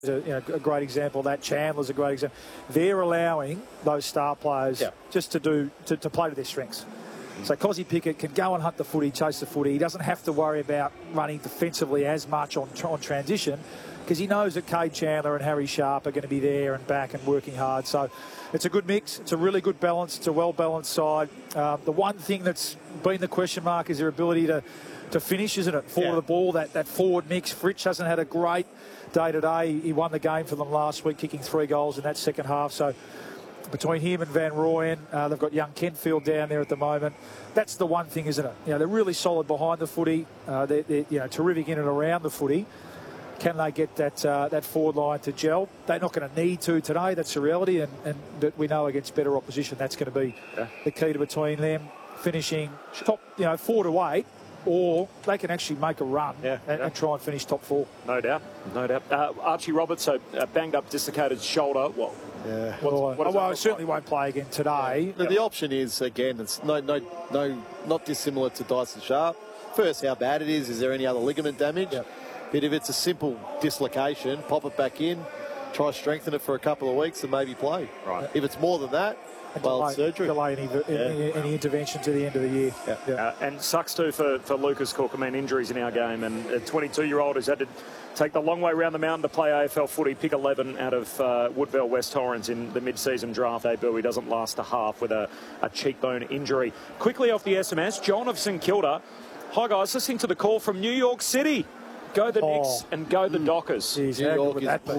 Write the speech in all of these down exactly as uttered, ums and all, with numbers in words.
A, you know, a great example of that. Chandler's a great example. They're allowing those star players yeah. just to do to, to play to their strengths. So Kozzy Pickett can go and hunt the footy, chase the footy. He doesn't have to worry about running defensively as much on, on transition because he knows that Cade Chandler and Harry Sharp are going to be there and back and working hard. So it's a good mix. It's a really good balance. It's a well-balanced side. Uh, the one thing that's been the question mark is their ability to, to finish, isn't it? Forward yeah. the ball, that, that forward mix. Fritsch hasn't had a great day today. He won the game for them last week, kicking three goals in that second half. So between him and Van Rooyen, uh, they've got young Kentfield down there at the moment. That's the one thing, isn't it? You know, they're really solid behind the footy. Uh, they're, they're you know terrific in and around the footy. Can they get that uh, that forward line to gel? They're not going to need to today. That's the reality, and, and but we know against better opposition that's going to be yeah. the key to between them finishing top, you know, four to eight. Or they can actually make a run yeah, and, yeah. and try and finish top four. No doubt, no doubt. Uh, Archie Roberts, so uh, banged up, dislocated shoulder. What? Yeah. What, well, what well, I certainly like? won't play again today. Yeah. The, the option is again, it's no, no, no, not dissimilar to Dyson Sharp. First, how bad it is. Is there any other ligament damage? Yep. But if it's a simple dislocation, pop it back in, try strengthen it for a couple of weeks, and maybe play. Right. If it's more than that. And well, delay, surgery. delay any, yeah. any, any intervention to the end of the year. Yeah. Yeah. Uh, and sucks too for, for Lucas Cook. I mean, injuries in our game. And a twenty-two-year-old who's had to take the long way around the mountain to play A F L footy, pick eleven out of uh, Woodville West Torrens in the mid-season draft debut. He doesn't last a half with a, a cheekbone injury. Quickly off the S M S, John of St Kilda. Hi, guys. Listening to the call from New York City. Go the oh. Knicks and go the Dockers. Geez, how good would that be?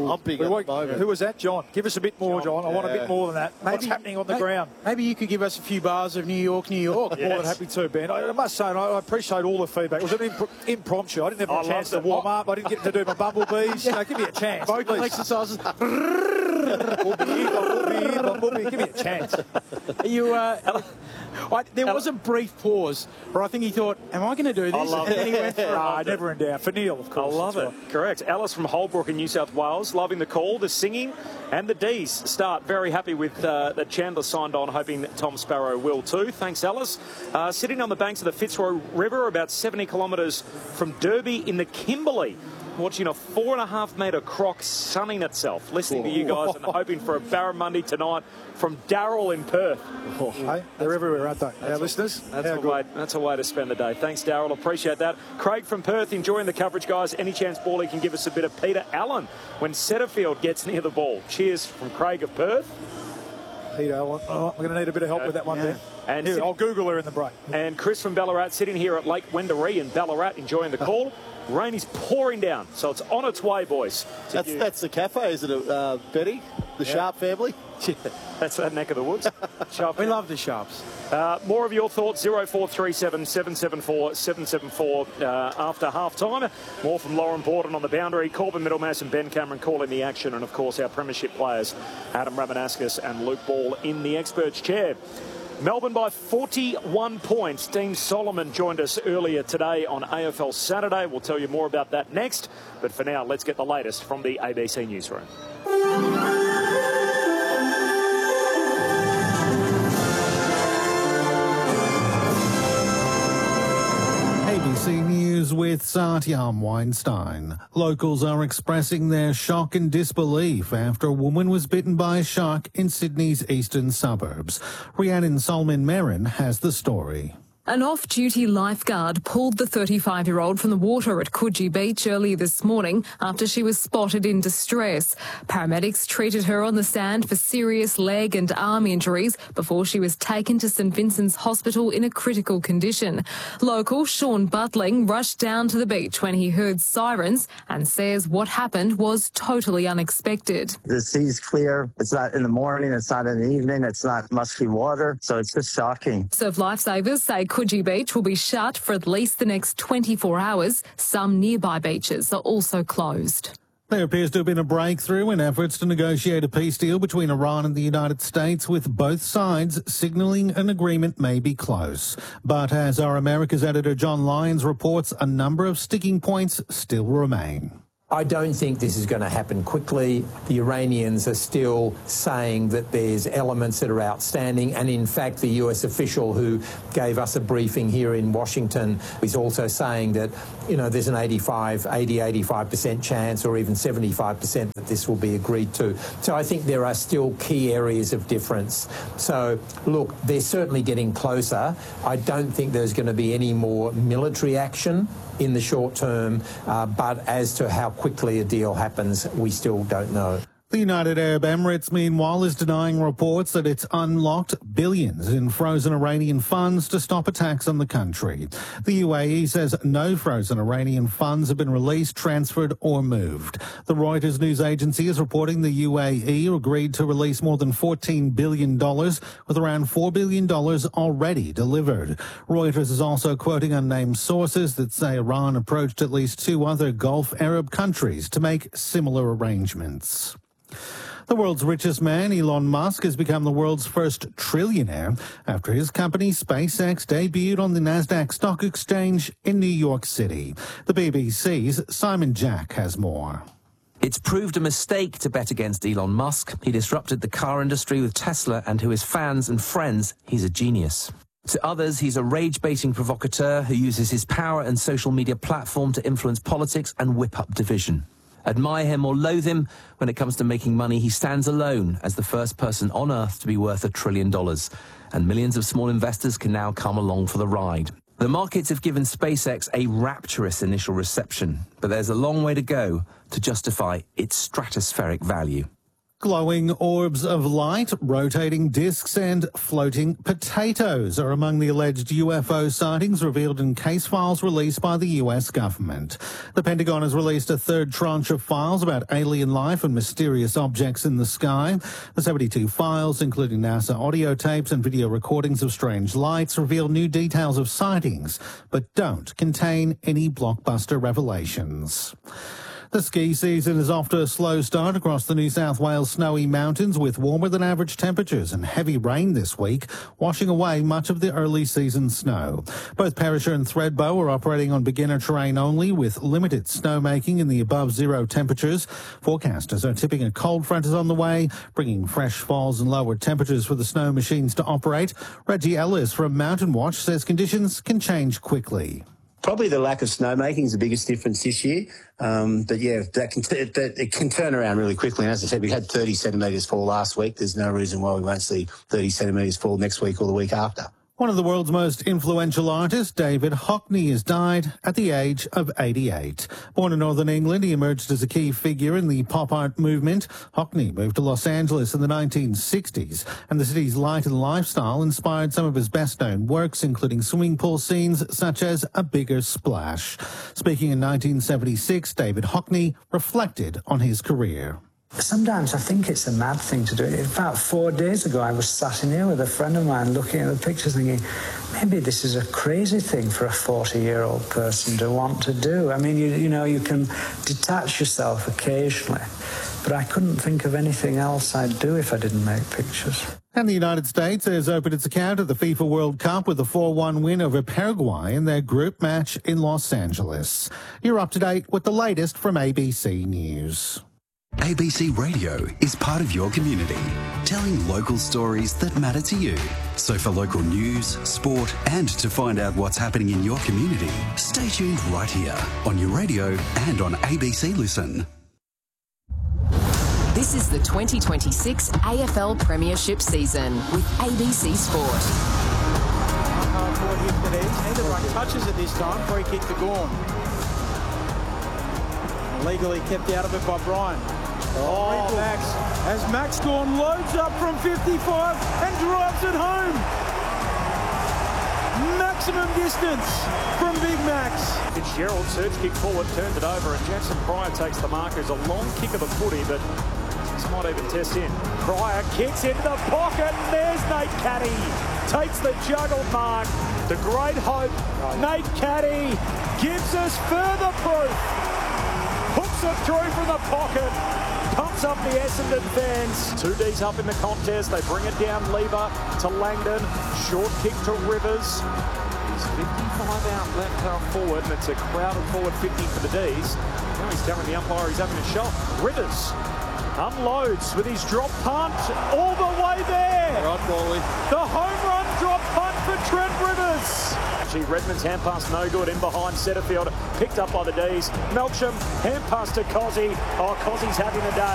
Who was that, John? Give us a bit more, John. I yeah. want a bit more than that. Maybe, What's happening on the maybe, ground? Maybe you could give us a few bars of New York, New York. Yes. More than happy to, Ben. I must say, I appreciate all the feedback. It was an imp impromptu. I didn't have a I chance to warm up. I didn't get to do my bumblebees. yeah. You know, give me a chance. Vocal exercises. we'll be here, we'll be here, we'll be here. Give me a chance. You, uh, I, there was a brief pause where I think he thought, am I going to do this? I love and it. then he went for ah, never in doubt. For Neil, of course. I love it. Right. Correct. Alice from Holbrook in New South Wales, loving the call, the singing, and the D's start. Very happy with uh, that Chandler signed on, hoping that Tom Sparrow will too. Thanks, Alice. Uh, sitting on the banks of the Fitzroy River, about seventy kilometres from Derby in the Kimberley. Watching a four and a half metre croc sunning itself. Listening to you guys and hoping for a Barramundi tonight from Daryl in Perth. Oh, hey, they're everywhere, aren't they? Our listeners. That's a, way, that's a way to spend the day. Thanks, Daryl. Appreciate that. Craig from Perth, enjoying the coverage, guys. Any chance Bally can give us a bit of Peter Allen when Setterfield gets near the ball? Cheers from Craig of Perth. Peter Allen. Oh, we're going to need a bit of help uh, with that one yeah. there. And Here, I'll Google her in the break. And Chris from Ballarat sitting here at Lake Wendouree in Ballarat, enjoying the call. Rain is pouring down, so it's on its way, boys. That's you. that's the cafe, isn't it, uh, Betty? The yeah. Sharp family? Yeah, that's that neck of the woods. Sharp. We love the Sharps. Uh, more of your thoughts, zero four three seven, seven seven four, seven seven four uh, after half-time. More from Lauren Borden on the boundary, Corbin Middlemass and Ben Cameron calling the action, and, of course, our premiership players, Adam Ramanaskas and Luke Ball in the experts' chair. Melbourne by forty-one points. Dean Solomon joined us earlier today on A F L Saturday. We'll tell you more about that next. But for now, let's get the latest from the A B C Newsroom. A B C News with Satyam Weinstein. Locals are expressing their shock and disbelief after a woman was bitten by a shark in Sydney's eastern suburbs. Rhiannon Solomon-Merrin has the story. An off-duty lifeguard pulled the thirty-five-year-old from the water at Coogee Beach early this morning after she was spotted in distress. Paramedics treated her on the sand for serious leg and arm injuries before she was taken to St Vincent's Hospital in a critical condition. Local Sean Butling rushed down to the beach when he heard sirens and says what happened was totally unexpected. The sea's clear. It's not in the morning. It's not in the evening. It's not musky water. So it's just shocking. Surf Lifesavers say Coogee Beach will be shut for at least the next twenty-four hours. Some nearby beaches are also closed. There appears to have been a breakthrough in efforts to negotiate a peace deal between Iran and the United States, with both sides signalling an agreement may be close. But as our America's editor John Lyons reports, a number of sticking points still remain. I don't think this is going to happen quickly. The Iranians are still saying that there's elements that are outstanding, and in fact the U S official who gave us a briefing here in Washington is also saying that, you know, there's an eighty-five, eighty, eighty-five percent chance, or even seventy-five percent that this will be agreed to. So I think there are still key areas of difference. So look, they're certainly getting closer. I don't think there's going to be any more military action in the short term, uh, but as to how quickly a deal happens, we still don't know. The United Arab Emirates, meanwhile, is denying reports that it's unlocked billions in frozen Iranian funds to stop attacks on the country. The U A E says no frozen Iranian funds have been released, transferred or moved. The Reuters news agency is reporting the U A E agreed to release more than fourteen billion dollars, with around four billion dollars already delivered. Reuters is also quoting unnamed sources that say Iran approached at least two other Gulf Arab countries to make similar arrangements. The world's richest man, Elon Musk, has become the world's first trillionaire after his company SpaceX debuted on the Nasdaq Stock Exchange in New York City. The B B C's Simon Jack has more. It's proved a mistake to bet against Elon Musk. He disrupted the car industry with Tesla, and to his fans and friends, he's a genius. To others, he's a rage-baiting provocateur who uses his power and social media platform to influence politics and whip up division. Admire him or loathe him, when it comes to making money, he stands alone as the first person on Earth to be worth a trillion dollars. And millions of small investors can now come along for the ride. The markets have given SpaceX a rapturous initial reception, but there's a long way to go to justify its stratospheric value. Glowing orbs of light, rotating discs and floating potatoes are among the alleged U F O sightings revealed in case files released by the U S government. The Pentagon has released a third tranche of files about alien life and mysterious objects in the sky. The seventy-two files, including NASA audio tapes and video recordings of strange lights, reveal new details of sightings, but don't contain any blockbuster revelations. The ski season is off to a slow start across the New South Wales snowy mountains, with warmer than average temperatures and heavy rain this week, washing away much of the early season snow. Both Perisher and Thredbo are operating on beginner terrain only, with limited snowmaking in the above zero temperatures. Forecasters are tipping a cold front is on the way, bringing fresh falls and lower temperatures for the snow machines to operate. Reggie Ellis from Mountain Watch says conditions can change quickly. Probably the lack of snowmaking is the biggest difference this year. Um, but yeah, that can, t- that, it can turn around really quickly. And as I said, we had thirty centimetres fall last week. There's no reason why we won't see thirty centimetres fall next week or the week after. One of the world's most influential artists, David Hockney, has died at the age of eighty-eight. Born in northern England, he emerged as a key figure in the pop art movement. Hockney moved to Los Angeles in the nineteen sixties, and the city's light and lifestyle inspired some of his best-known works, including swimming pool scenes such as A Bigger Splash. Speaking in nineteen seventy-six, David Hockney reflected on his career. Sometimes I think it's a mad thing to do. About four days ago, I was sat in here with a friend of mine looking at the pictures thinking, maybe this is a crazy thing for a forty-year-old person to want to do. I mean, you, you know, you can detach yourself occasionally, but I couldn't think of anything else I'd do if I didn't make pictures. And the United States has opened its account of the FIFA World Cup with a four one win over Paraguay in their group match in Los Angeles. You're up to date with the latest from A B C News. A B C Radio is part of your community, telling local stories that matter to you. So for local news, sport, and to find out what's happening in your community, stay tuned right here on your radio and on A B C Listen. This is the twenty twenty-six A F L Premiership season with A B C Sport. Hard-fought hit for these. Neither one touches it this time. Free kick to Gawn. Legally kept out of it by Brian. Oh, oh Max. As Max Gawn loads up from fifty-five and drives it home. Maximum distance from Big Max. Fitzgerald, surge kick forward, turns it over, and Jackson Pryor takes the markers. A long kick of the footy, but this might even test in. Pryor kicks into the pocket, and there's Nate Caddy. Takes the juggled mark. The great hope, Nate Caddy, gives us further proof. Hooks it through from the pocket. Pumps up the Essendon fans. Two D's up in the contest. They bring it down Lever to Langdon. Short kick to Rivers. fifty-five out left half forward, and it's a crowded forward fifty for the D's. Now he's telling the umpire he's having a shot. Rivers unloads with his drop punt all the way there. All right, Paulie. The home run drop punt for Trent Rivers. Gee, Redmond's hand pass no good in behind Setterfield, picked up by the D's. Melksham, hand pass to Cozzy. Oh, Cozzy's having a day.